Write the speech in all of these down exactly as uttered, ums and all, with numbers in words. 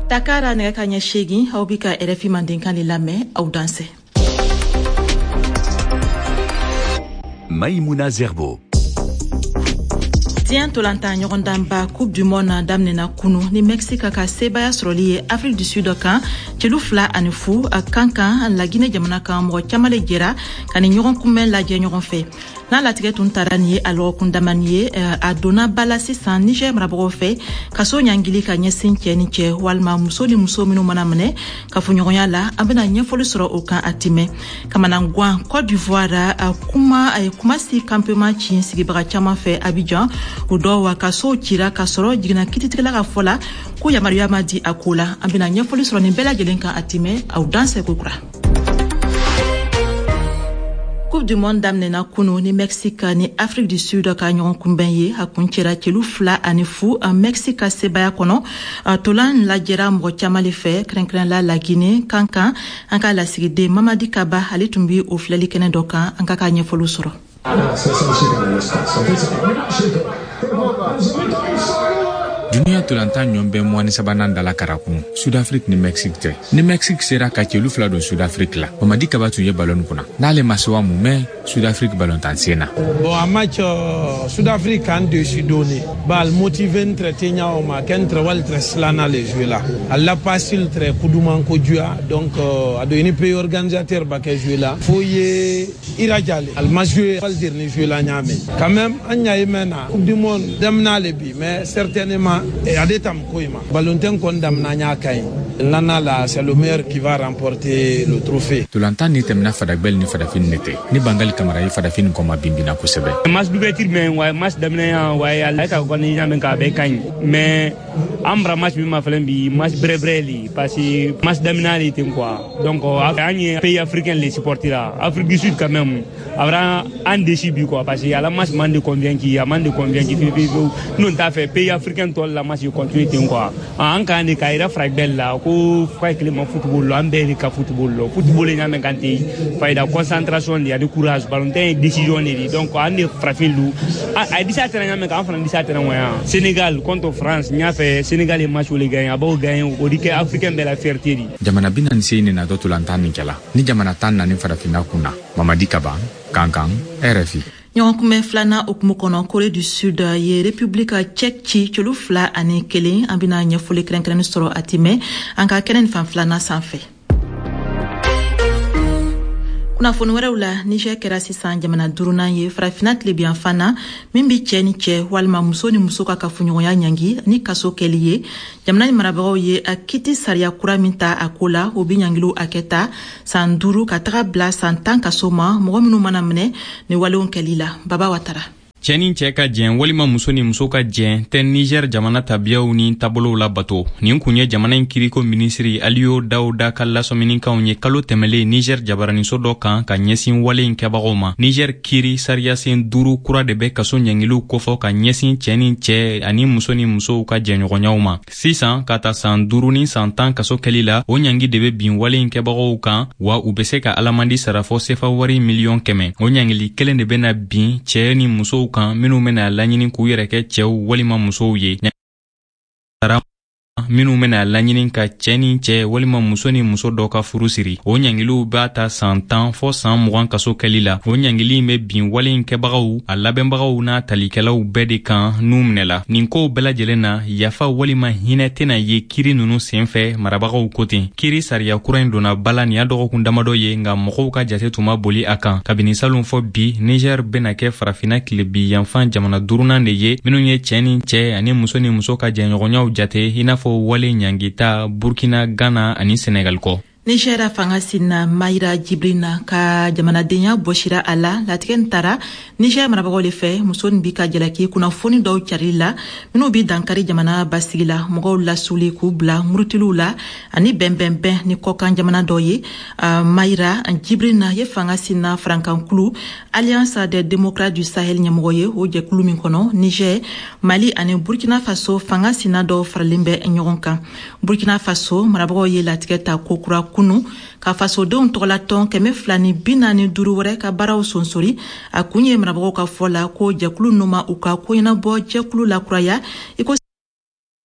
Dakar nɛgɛ kaɲɛ seegin aw bi ka R F I mandenkan de lamɛn aw danse. Maïmouna Zerbo. Diɲɛ ntolantan ɲɔgɔndanba Coupe du Monde na daminɛna kunu ni Mexique ka sebaya sɔrɔli ye Afrique du Sud kan celu fila ani fu a kan kan la Guinée jamana kan mɔgɔ caman le jɛra ka ni ɲɔgɔn kunbɛn lajɛ ɲɔgɔn fɛ. N'a latigɛ tun taara ni ye a lɔgɔkun damani ye a donna ba la sisan Niger marabagaw fɛ kaso ɲangili ka ɲɛsin cɛ ni cɛ walima muso ni muso minnu mana minɛ kafoɲɔgɔnya la an bɛna ɲɛfɔli sɔrɔ o kan a tɛmɛ. Kamanagan Côte d'Ivoire a kuma a ye kumasi campement ci sigibaga caman fɛ Abidjan o dɔw wa kaso cira ka sɔrɔ jigina kititigila ka fɔ la ko yamaruya ma di a ko la an bɛna ɲɛfɔli sɔrɔ nin bɛɛ lajɛlen kan a tɛmɛ aw danse kokura. Coupe du Monde daminɛna kunu ni Mexique ni Afrique du Sud ka ɲɔgɔn kunbɛn ye a kun cɛra celu fila ani fu a Mexique ka sebaya kɔnɔ a tolan lajɛra mɔgɔ caman le fɛ kɛrɛnkɛrɛnla la Guinée kan kan an ka lasigiden Mamadi Kaba ale tun bi o filɛli kɛnɛ dɔ kan an ka ka ɲɛfɔli sɔrɔ. Dunia tolantan ɲɔnbɛn muwani sabanan dala karakun Sud-Afrique ni Mexique tɛ. Ni Mexique sera ka celu fila don Sud-Afrique la. Mamadi Kaba tun ye ballon kunna. N'ale ma se wa mun mɛ Sud-Afrique ballon tan sen na. Bon, a match uh, Sud-Afrique kan dessus donné. Bal motivé entre tenya o ma ken tre wal tre slana le jouer là. Allah pasil tre kuduman ko jua donc uh, ado ni pays organisateur ba ke jouer là. Faut ye irajale. Al ma jouer fal dernier jouer là nyame. Quand même anya yemena Coupe du Monde demna le bi mais certainement et à des temps koima Valentin condamna nya kai lana la c'est le meilleur qui va remporter le trophée. Tolantan ni temna fadagbel ni fadafin nete ni bangal kamara yi fadafin ko ma bimbina ko sebe mas dubetir men wa mas damna wa ya la ka goni nyame ka be kan mais ambra match bi ma falen bi match brebreli parce que match damna li tin quoi donc ani pays africain les supporters là Afrique du Sud quand même aura un défi bi quoi parce que à la match man de convaincu a man de convaincu non ta fait pays africain to la match continue tin quoi en kan ni kaira fragbel la ko fa climat football lo ambeli ka football lo football nyame kanti faida concentration ya de courage ballontin décision ni donc ande frafin lu a dix-sept ans nyame ka fana dix-sept ans moyen Sénégal contre France nya fait Sénégal et match le gagne abo gagne o dike africain de la fierté di jamana binan sini na dotu lantan ni kala ni jamana tan na ni farafina kuna Mamadi Kaba kankan R F I. ɲɔgɔn kunbɛn filanan okumu kɔnɔ Corée du Sud ye République Tchèque ci celu fila ani kelen an bɛna ɲɛfɔli kɛrɛnkɛrɛnnen sɔrɔ a tɛmɛ an ka kɛnɛ nin fan filanan sanfɛ. Kunnafoni wɛrɛw la Niger kɛra sisan jamana durunan ye farafina tilebiyan fana min bi cɛ ni cɛ walima muso ni muso ka kafoɲɔgɔnya ɲangi ni kaso kɛli ye jamana ni marabagaw ye a kiti sariya kura min ta a ko la o bi ɲangilu a kɛta san duuru ka taga bila san tan kaso ma mɔgɔ minnu mana minɛ ni walenw kɛli la Baba Watara. Cɛ ni cɛ ka jɛn walima muso ni muso ka jɛn tɛ Niger jamana tabiyaw ni tabolow la bato. Nin kun ye jamana in kiriko minisiri Aliyo Dawuda ka lasɔminikanw ye kalo tɛmɛlen Niger jabaraniso dɔ kan ka ɲɛsin wale in kɛbagaw ma. Niger kiri sariyasen duuru kura de bɛ kaso ɲɛngiliw kofɔ ka ɲɛsin cɛ ni cɛ ani muso ni musow ka jɛɲɔgɔnyaw ma. Sisan ka ta san duuru ni san tan kaso kɛli la o ɲangi de bɛ bin wale in kɛbagaw kan wa u bɛ se ka alamandi sara fɔ sefa wari miliyɔn kɛmɛ. O ɲangili kelen de bɛna bin cɛ ni musow kan minnu bɛna laɲini k'u yɛrɛ kɛ cɛw walima musow ye. minnu bɛna laɲini ka cɛ ni cɛ walima muso ni muso dɔ ka furu siri. O ɲangiliw b'a ta san tan fɔ san mugan kaso kɛli la. O ɲangili bɛ bin wale in kɛbagaw a labɛnbagaw n'a talikɛlaw bɛɛ de kan n'u minɛla. Nin kow bɛɛ lajɛlen na yafa walima hinɛ tɛna ye kiri ninnu senfɛ marabagaw ko ten. Kiri sariya kura in donna bala nin y'a dɔgɔkun damadɔ ye nka mɔgɔw ka jate tun ma boli a kan. Kabini salon fɔ bi Niger bɛna kɛ farafina tilebi yanfan jamana duurunan de ye minnu ye cɛ ni cɛ ani muso ni muso ka jɛɲɔgɔnyaw jate i n'a fɔ wale ɲangita Burkina, Ghana ani Senegal kɔ. Nigeria fanga sinna Mayra Jibrina ka jamanadenya bɔsira a la latigɛ tara Niger marabagaw le fɛ muso nin bi ka jalaki kunnafoni dɔw cari la minnu bi dankari jamana basigi la mɔgɔw lasuli k'u bila murutiliw la ani bɛnbɛnbɛn ni kɔkan jamana dɔ ye uh, Mayra Jibrina ye fanga sinna Frankankulu Alliance des démocrates du Sahel ɲɛmɔgɔ ye o jɛkulu min kɔnɔ Niger, Mali ani Burkina Faso fanga sinna dɔw faralen bɛ ɲɔgɔn kan. Burkina Faso marabagaw ye latigɛ ta kokura kunu ka fasodenw tɔgɔlatɔn kɛmɛ fila ni bi naani duuru wɛrɛ ka baaraw sonsori a kun ye marabagaw ka fɔ la ko jɛkulu numa u ka ko ɲɛnabɔ jɛkulu lakuraya i ko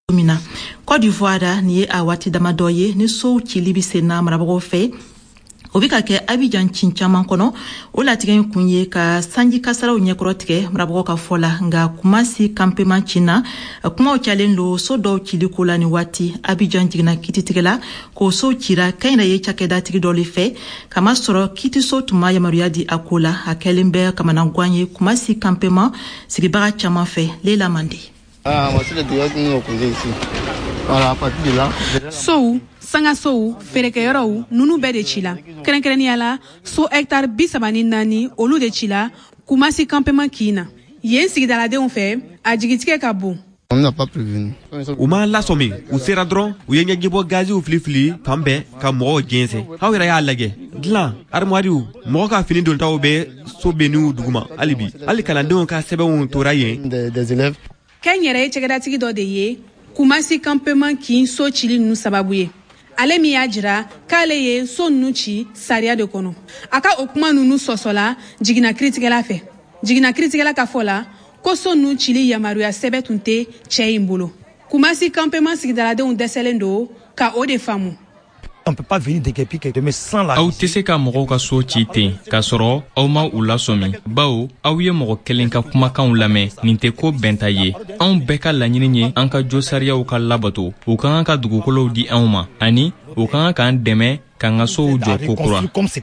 mina Côte d'Ivoire ni a wati damadoye ni so chili bi sena marabgo fe obika ke Abidjan chinchama kono o latigen kunye ka sanji kasara unye krotige marabgo ka fola nga kumasi campement china kuma o chalendo so do chili kola ni wati Abidjan jigna kititigela ko so chira kaina ye chakeda tigi doli fe kama soro kiti so tuma ya mariadi akola akelembe kama nangwanye kumasi campement sigibaga chama fe Lela Mandi. Ah, moi c'est le dialogue nous opposé ici. Voilà, à partir de là. So, sanga so, fereke yoro, nunu be de chila. Keren keren yala, so hectare bisabani nani, olu de chila, kumasi campement kina. Yen sigi dalade on fait, a jigitike kabu. On n'a pas prévenu. Uma la somi, u sera dron, u yenga gibo gazi u fli fli, pambe, ka mo gense. Hawira ya lage. Glan, armoire u, mo ka fini don taw be so benu duguma, alibi. Ali kana don ka sebe on torayen des, des élèves. Kenyere chegada tigi do de ye kumasi campement kin so chili nu sababuye ale mi ajira kale ye so nuchi saria de kono aka okuma nunu sosola jigina criticala fe jigina criticala ka fola ko so nu chili yamaru ya sebetunte cheimbolo kumasi campement sigdala de un deselendo ka o de famu. On peut pas venir de Kepi que demain sans la. Aw tese ka mogo ka so ci ten ka soro aw ma u lasomi bawo aw ye mogo kelen ka kumakanw lamɛn nin tɛ ko bɛnta ye anw bɛɛ ka laɲini ye an ka jo sariyaw ka labato u ka kan ka dugukolow di anw ma ani u ka kan k'an dɛmɛ k'an ka sow jɔ kokura.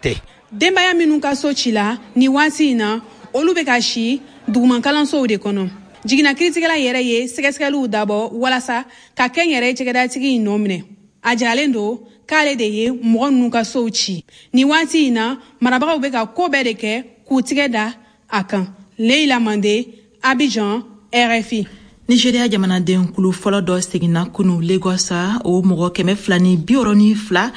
Denbaya minnu ka so ci la ni waati in na olu bɛ ka si dugumankalansow de kɔnɔ jigina kiritigɛla yɛrɛ ye sɛgɛsɛgɛliw dabɔ walasa ka kɛ n yɛrɛ cɛkɛdatigi in nɔ minɛ a jiralen don k'ale de ye mɔgɔ ninnu ka sow ci ni waati in na marabagaw bɛ ka ko bɛɛ de kɛ k'u tigɛ da a kan. Leila Mande, Abidjan, R F I. Nigeria jamanaden kulu fɔlɔ dɔ seginna kunu Lagos o mɔgɔ kɛmɛ fila ni bi wɔɔrɔ ni fila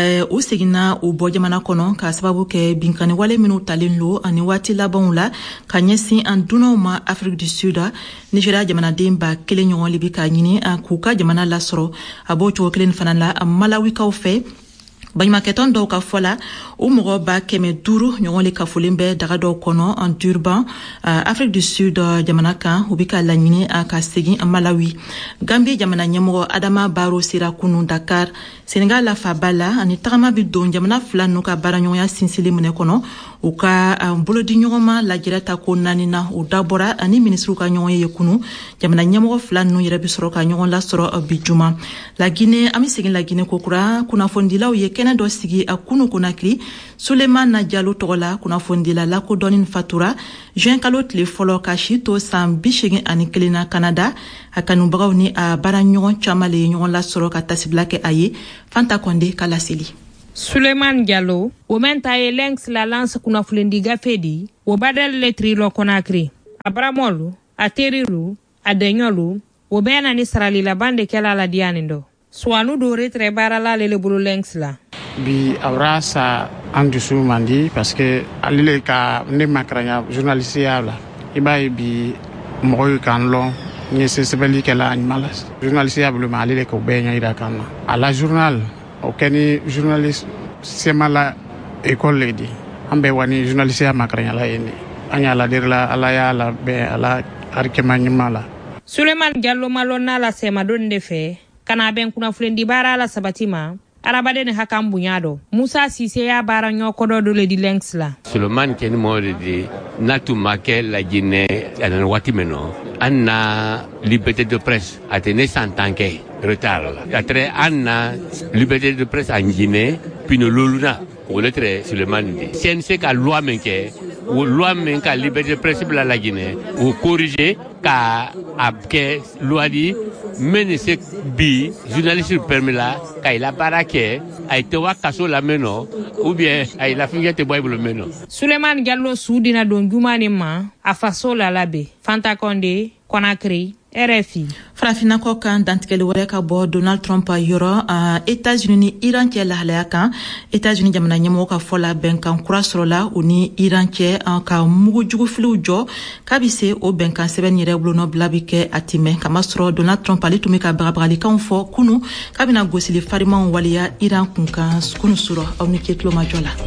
o seginna o bɔ jamana kɔnɔ ka sababu kɛ binkani wale minnu talen lo ani waati labanw la ka ɲɛsin an dunanw ma Afrique du Sud. Nigeria jamanaden ba kelen ɲɔgɔn de bi ka ɲini k'u ka jamana lasɔrɔ a b'o cogo kelen fana la Malawikaw fɛ. Baɲumankɛtɔn dɔw ka fɔla o mɔgɔ ba kɛmɛ duuru ɲɔgɔn le kafolen bɛ daga dɔw kɔnɔ en Durban Afrique du Sud jamana kan u bi ka laɲini a ka segin Malawi. Gambie jamana ɲɛmɔgɔ Adama Barrow sera kunu Dakar. Senegal la faba la ani tagama bi don jamana fila n'u ka baaraɲɔgɔnya sinsinlen minɛ kɔnɔ u ka bolodi ɲɔgɔnma lajɛrɛ ta ko naani na u dabɔra ani ministriw ka ɲɔgɔn ye kunu jamana ɲɛmɔgɔ fila n'u yɛrɛ bi sɔrɔ ka ɲɔgɔn lasɔrɔ bi juma. La Guinée an bi segin La Guinée kokura kunnafonidilaw ye kɛnɛ dɔ sigi a kunu Konakri Sulemana Jalo tɔgɔ la kunnafondila lakodɔnni fatura juin kalo tile fɔlɔ ka si to san bi segin ani kelen na Canada a kanubagaw ni a baara ɲɔgɔn caman le ye ɲɔgɔn lasɔrɔ ka tasibila kɛ a ye Fanta Konde ka laseli. Suleiman Diallo o menta ye lenks la lance kunafulendi gafedi o badal letri lo Konakri abramolu a teriru a denyolu o bena ni sarali la bande kela la dianindo swanu do retre barala le bulu lenks la bi awra sa andusu mandi parce que alile ka ne makranya journaliste ya la ibai bi moy kan long ni se sebeli kala animal journaliste ya bulu malile ko benya ida kan ala journal o keni journaliste semala école ledi ambe wani journaliste ya makranya la yeni anya la dirla ala ya la be ala arkema nyimala. Suleiman Diallo malona la sema donde fe kana ben kuna fulendi bara la sabatima arabade ne hakan bunyado Musa Sise ya bara nyoko do le di lenks la Suleiman ken mo de natu makel la Guinée anan wati meno anna liberté de presse atene santanke retard atre anna liberté de presse en Guinée puis no loluna o letre Suleiman de C N C ka loi menke o loi men ka liberté de presse bla la Guinée o corriger ka abke loi di menese bi journaliste permis la ka ila barake ay te wakaso la meno ou bien ay la fingete boy le meno. Suleiman Diallo sudina don jumani ma afaso la labe Fanta Konde Konakri R F I. Farafina ko kan dantigɛli wɛrɛ ka bɔ Donald Trump yɔrɔ uh, États-Unis ni Iran cɛ lahalaya kan États-Unis jamana ɲɛmɔgɔ ka fɔ la bɛnkan kura sɔrɔla u ni Iran cɛ uh, ka mugujugufiliw jɔ k'a bi se o bɛnkan sɛbɛnni yɛrɛ bulonɔbila bi kɛ a tɛmɛ kamasɔrɔ Donald Trump ale tun bɛ ka bagabagalikanw fɔ kunu k'a bɛna gosili farimanw waliya Iran kunkan kunu surɔ aw ni ce tulo majɔ la.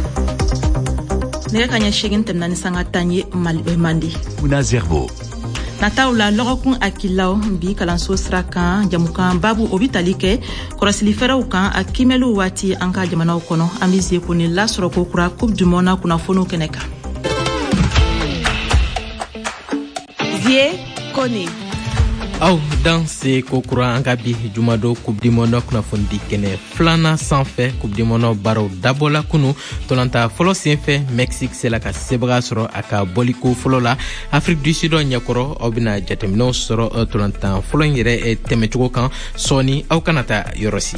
Nɛgɛ kaɲɛ segin tɛmɛna ni sanga tan ye Mandi. Una Zerbo. nataw la lɔgɔkun akilaw bi kalanso sira kan jamukan babu o bi tali kɛ kɔrɔsili fɛrɛw kan a kimɛliw waati an ka jamanaw kɔnɔ an bi se ko ni lasɔrɔ ko kura coupe du monde kunnafoniw kɛnɛ kan. Vie Kone. Aw dan se ko kura an ka bi jumado coupe du monde kunnafoni kɛnɛ filanan sanfɛ coupe du monde baraw dabɔla kunu tolanta fɔlɔ senfɛ Mexique sela ka sebaga sɔrɔ a ka bɔliko fɔlɔ la Afrique du Sud ɲɛkɔrɔ aw bɛna jateminɛw sɔrɔ tolanta fɔlɔ in yɛrɛ tɛmɛcogo kan sɔɔni aw kana taa yɔrɔ si.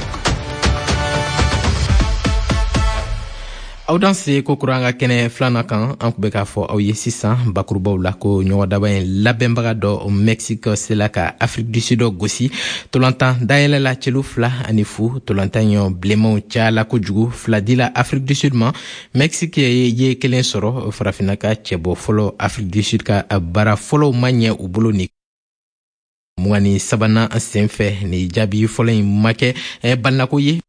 aw dan se ko kura an ka kɛnɛ filanan kan an kun bɛ k'a fɔ aw ye sisan bakurubaw la ko ɲɔgɔndaba in labɛnbaga dɔ Mexique sela ka Afrique du Sud gosi tolantan dayɛlɛla celu fila ani fu tolantan ɲɔ bilenmanw cayala kojugu fila dila Afrique du Sud ma Mexique ye kelen sɔrɔ farafina ka cɛbɔ fɔlɔ Afrique du Sud ka baara fɔlɔw ma ɲɛ u bolo ni mugani sabanan senfɛ ni jaabi fɔlɔ in ma kɛ balinako ye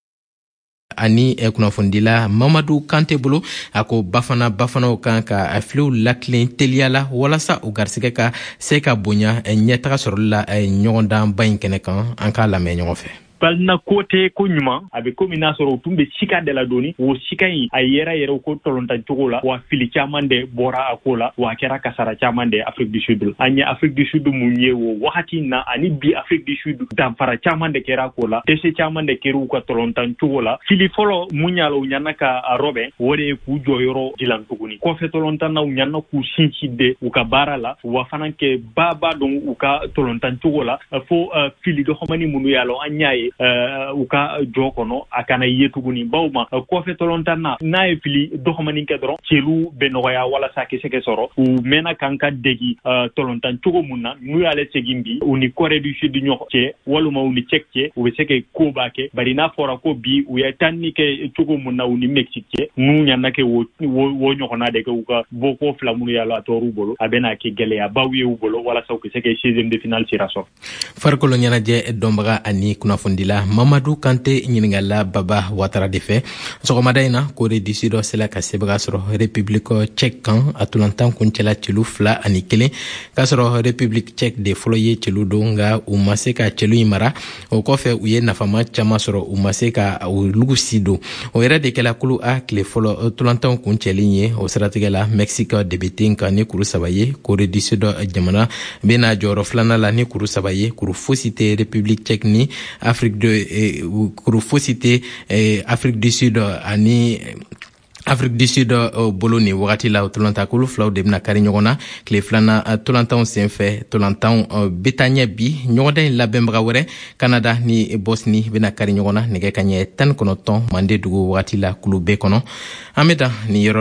ani kunnafondila Mamadou Kante bolo a ko bafana bafanaw kan ka afiliw lakilen teliyala walasa u garisɛgɛ ka se ka bonya ɲɛtaga sɔrɔli la ɲɔgɔndanba in kɛnɛ kan an k'a lamɛn ɲɔgɔn fɛ. balna kote ko ɲuman a bɛ komi n'a sɔrɔ u tun bɛ sika de la doni o sika in a yɛrɛ yɛrɛ ko tɔlɔntan cogo la wa fili caman de bɔra a ko la wa a kɛra kasara caman de Afrique du Sud an ye Afrique du Sud mun ye o wagati na ani bi Afrique du Sud danfara caman de kɛra ko la dɛsɛ caman de kɛra u ka tɔlɔntan cogo la fili fɔlɔ mun yala u ɲana ka a rɔbɛn o de ye k'u jɔyɔrɔ dilan tuguni kɔfɛ tɔlɔntan na u ɲana k'u sinsin de u ka baara la wa fana kɛ baba dɔn u ka tɔlɔntan cogo la fo fili dɔgɔmani minnu yala an y'a ye u ka jɔ kɔnɔ a kana ye tuguni baw ma kɔfɛ tɔlɔntan na n'a ye fili dɔgɔmani kɛ dɔrɔn celu bɛ nɔgɔya walasa a kɛ se ka sɔrɔ u mɛnna kan ka degi tɔlɔntan cogo mun na n'u y'ale segin bi u ni Corée du Sud ɲɔgɔn cɛ walima u ni Tchèque cɛ u bɛ se ka ko b'a kɛ bari n'a fɔra ko bi u ye tanni kɛ cogo mun na u ni Mexique cɛ n'u ɲana kɛ wo ɲɔgɔnna de kɛ u ka bɔ ko fila minnu yala a tɔɔrɔw bolo a bɛna kɛ gɛlɛyabaw ye u bolo walasa u ka se ka seizième de finale sira sɔrɔ. farikolo ɲɛnajɛ dɔnbaga ani kunnafondila Mamadou Kante ɲiningala Baba Watara de fɛ sɔgɔmada in na Corée du Sud sela ka sebaga sɔrɔ République Tchèque kan a tolantan kuncɛla celu fila ani kelen k'a sɔrɔ République Tchèque de fɔlɔ ye celu don nka u ma se ka celu in mara o kɔfɛ u ye nafama caman sɔrɔ u ma se ka u lugu si don o yɛrɛ de kɛla kulu a tile fɔlɔ tolantan kuncɛlen ye o siratigɛ la Mexique de bɛ ten kan ni kuru saba ye Corée du Sud jamana bɛna jɔyɔrɔ filanan la ni kuru saba ye kuru fosi tɛ République Tchèque ni Afrique de kuru fosi tɛ Afrique du Sud ani Afrique du Sud bolo ni wagati la tolantan kulu filaw de bɛna kari ɲɔgɔn na tile filanan tolantanw senfɛ tolantanw bɛ taa ɲɛ bi ɲɔgɔndan in labɛnbaga wɛrɛ Canada ni Bosnie bɛna kari ɲɔgɔn na nɛgɛ kanɲɛ tan ni kɔnɔntɔn Mande dugu wagati la kulu bɛɛ kɔnɔ an bɛ dan ni yɔrɔ